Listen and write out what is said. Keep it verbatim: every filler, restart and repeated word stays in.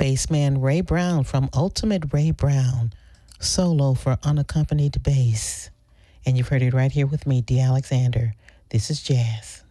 bassman Ray Brown from Ultimate Ray Brown, solo for unaccompanied bass. And you've heard it right here with me, D. Alexander. This is jazz.